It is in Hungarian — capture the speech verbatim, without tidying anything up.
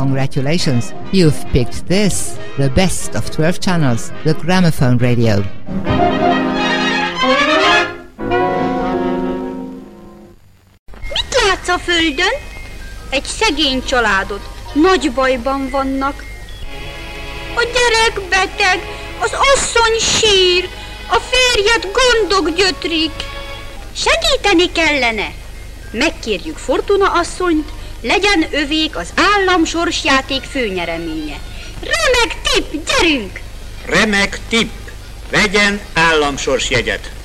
Congratulations, you've picked this, the best of twelve channels, the Gramophone Radio. Mit látsz a földön? Egy szegény családot. Nagy bajban vannak. A gyerek beteg, az asszony sír, a férjet gondok gyötrik. Segíteni kellene. Megkérjük Fortuna asszonyt, legyen övék az állam sorsjáték főnyereménye. Remek tipp, gyerünk! Remek tipp, vegyen államsorsjegyet.